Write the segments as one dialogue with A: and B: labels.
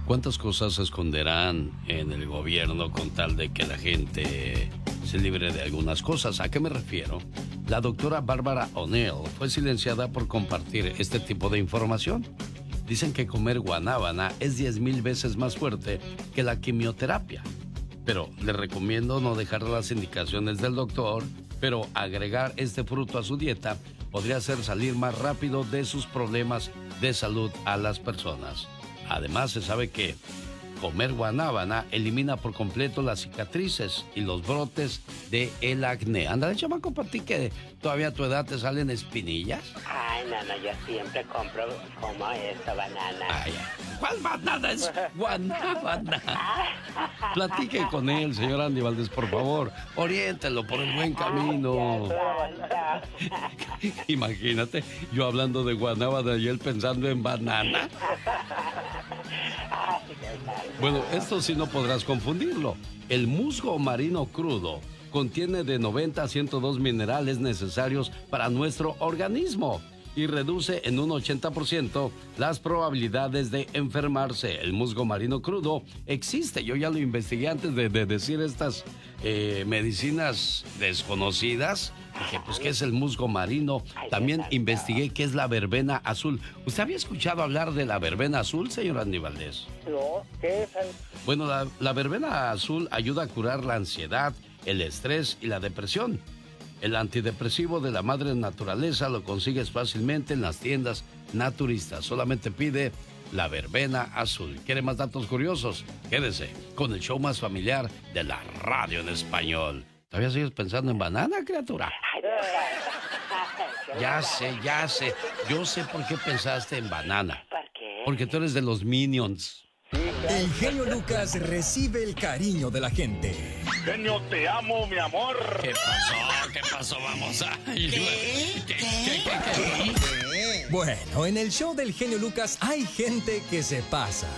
A: ¿Cuántas cosas se esconderán en el gobierno con tal de que la gente se libre de algunas cosas? ¿A qué me refiero? La doctora Barbara O'Neill fue silenciada por compartir este tipo de información. Dicen que comer guanábana es 10,000 veces más fuerte que la quimioterapia. Pero les recomiendo no dejar las indicaciones del doctor, pero agregar este fruto a su dieta podría hacer salir más rápido de sus problemas de salud a las personas. Además, se sabe que comer guanábana elimina por completo las cicatrices y los brotes del acné. Ándale, chamaco, para ti que todavía a tu edad te salen espinillas.
B: Ay, no, yo siempre como esta banana.
A: Ay, ¿cuál banana? Es guanábana. Platique con él, señor Andy Valdés, por favor. Oriéntelo por el buen camino. Imagínate, yo hablando de guanábana y él pensando en banana. Bueno, esto sí no podrás confundirlo. El musgo marino crudo contiene de 90 a 102 minerales necesarios para nuestro organismo y reduce en un 80% las probabilidades de enfermarse. El musgo marino crudo existe. Yo ya lo investigué antes de decir estas medicinas desconocidas. Dije, pues, ¿qué es el musgo marino? También investigué qué es la verbena azul. ¿Usted había escuchado hablar de la verbena azul, señor Andy Valdés?
B: No, ¿qué es?
A: Bueno, la verbena azul ayuda a curar la ansiedad, el estrés y la depresión. El antidepresivo de la madre naturaleza lo consigues fácilmente en las tiendas naturistas. Solamente pide la verbena azul. ¿Quiere más datos curiosos? Quédese con el show más familiar de la radio en español. ¿Todavía sigues pensando en banana, criatura? Ya sé. Yo sé por qué pensaste en banana.
B: ¿Por qué?
A: Porque tú eres de los Minions.
C: El genio Lucas recibe el cariño de la gente.
D: Genio, te amo, mi amor.
A: ¿Qué pasó? Vamos a... ¿Qué?
C: Bueno, en el show del genio Lucas hay gente que se pasa.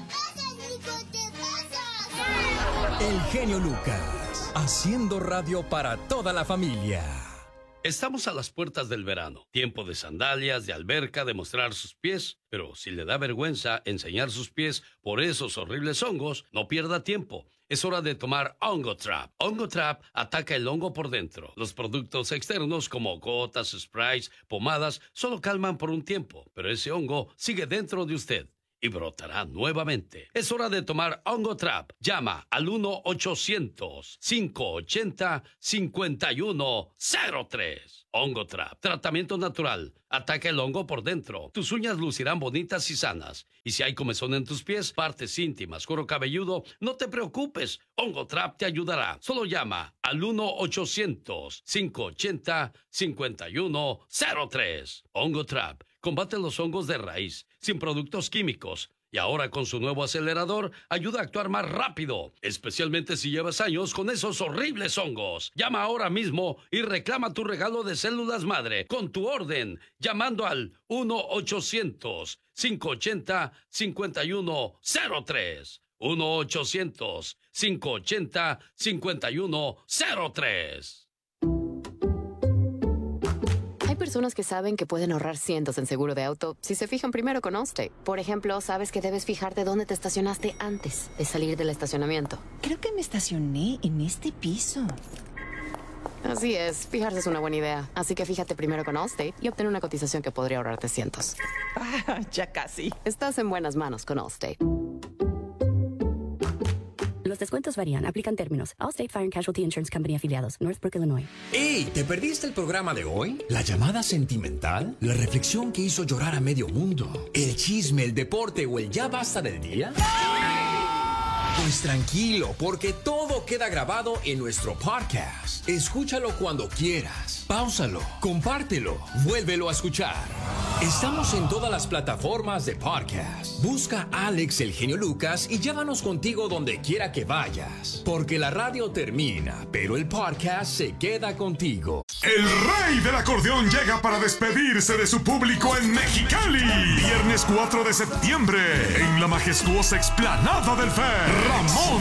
C: El genio Lucas, haciendo radio para toda la familia.
A: Estamos a las puertas del verano, tiempo de sandalias, de alberca, de mostrar sus pies, pero si le da vergüenza enseñar sus pies por esos horribles hongos, no pierda tiempo. Es hora de tomar Hongo Trap. Hongo Trap ataca el hongo por dentro. Los productos externos como gotas, sprays, pomadas, solo calman por un tiempo, pero ese hongo sigue dentro de usted y brotará nuevamente. Es hora de tomar Hongo Trap. Llama al 1-800-580-5103. Hongo Trap. Tratamiento natural. Ataca el hongo por dentro. Tus uñas lucirán bonitas y sanas. Y si hay comezón en tus pies, partes íntimas, cuero cabelludo, no te preocupes. Hongo Trap te ayudará. Solo llama al 1-800-580-5103. Hongo Trap. Combate los hongos de raíz, sin productos químicos. Y ahora con su nuevo acelerador, ayuda a actuar más rápido, especialmente si llevas años con esos horribles hongos. Llama ahora mismo y reclama tu regalo de células madre con tu orden, llamando al 1-800-580-5103. 1-800-580-5103.
E: Hay personas que saben que pueden ahorrar cientos en seguro de auto si se fijan primero con Allstate. Por ejemplo, sabes que debes fijarte dónde te estacionaste antes de salir del estacionamiento.
F: Creo que me estacioné en este piso.
E: Así es, fijarse es una buena idea. Así que fíjate primero con Allstate y obtén una cotización que podría ahorrarte cientos.
F: Ah, ya casi.
E: Estás en buenas manos con Allstate.
G: Los descuentos varían. Aplican términos. Allstate Fire and Casualty Insurance Company afiliados. Northbrook, Illinois.
C: ¡Ey! ¿Te perdiste el programa de hoy? ¿La llamada sentimental? ¿La reflexión que hizo llorar a medio mundo? ¿El chisme, el deporte o el ya basta del día? Pues tranquilo, porque todo queda grabado en nuestro podcast. Escúchalo cuando quieras. Páusalo, compártelo, vuélvelo a escuchar. Estamos en todas las plataformas de podcast. Busca a Alex el Genio Lucas y llévanos contigo donde quiera que vayas. Porque la radio termina, pero el podcast se queda contigo.
D: El rey del acordeón llega para despedirse de su público en Mexicali. Viernes 4 de septiembre, en la majestuosa explanada del Fer. Ramón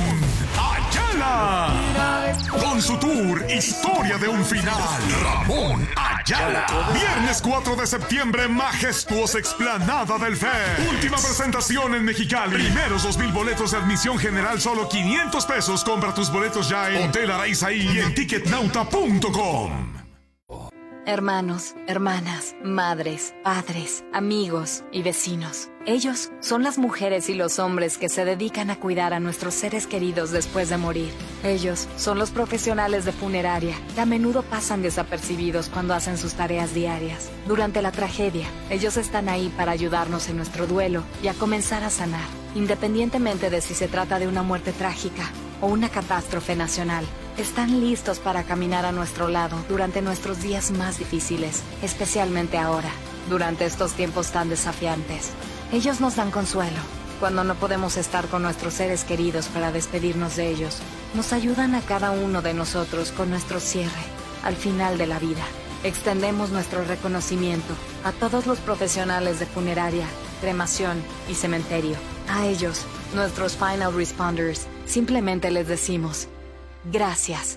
D: Ayala. Con su tour Historia de un Final. Ramón Ayala. Viernes 4 de septiembre, majestuosa explanada del FES. Última presentación en Mexicali. Primeros 2,000 boletos de admisión general, solo 500 pesos. Compra tus boletos ya en Hotel Araizaí y en ticketnauta.com.
H: Hermanos, hermanas, madres, padres, amigos y vecinos. Ellos son las mujeres y los hombres que se dedican a cuidar a nuestros seres queridos después de morir. Ellos son los profesionales de funeraria que a menudo pasan desapercibidos cuando hacen sus tareas diarias. Durante la tragedia, ellos están ahí para ayudarnos en nuestro duelo y a comenzar a sanar, independientemente de si se trata de una muerte trágica o una catástrofe nacional. Están listos para caminar a nuestro lado durante nuestros días más difíciles, especialmente ahora, durante estos tiempos tan desafiantes. Ellos nos dan consuelo cuando no podemos estar con nuestros seres queridos para despedirnos de ellos. Nos ayudan a cada uno de nosotros con nuestro cierre, al final de la vida. Extendemos nuestro reconocimiento a todos los profesionales de funeraria, cremación y cementerio. A ellos, nuestros final responders, simplemente les decimos: gracias.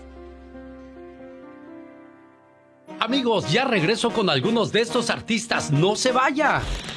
A: Amigos, ya regreso con algunos de estos artistas. ¡No se vaya!